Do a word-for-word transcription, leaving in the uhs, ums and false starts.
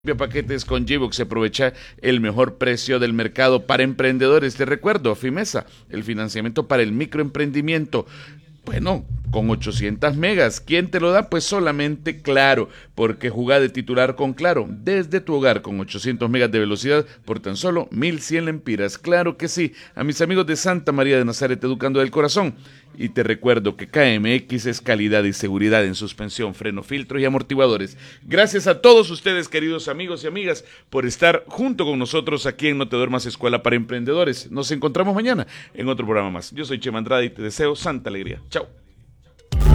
Paquetes con G-Box, aprovecha el mejor precio del mercado para emprendedores. Te recuerdo, Fimesa, el financiamiento para el microemprendimiento. Bueno, con ochocientas megas, ¿quién te lo da? Pues solamente Claro, porque jugá de titular con Claro, desde tu hogar con ochocientos megas de velocidad por tan solo mil cien lempiras. Claro que sí, a mis amigos de Santa María de Nazaret, Educando del Corazón. Y te recuerdo que K M X es calidad y seguridad en suspensión, freno, filtros y amortiguadores. Gracias a todos ustedes, queridos amigos y amigas, por estar junto con nosotros aquí en No Te Duermas, Escuela para Emprendedores. Nos encontramos mañana en otro programa más. Yo soy Chema Andrade y te deseo santa alegría. Chao.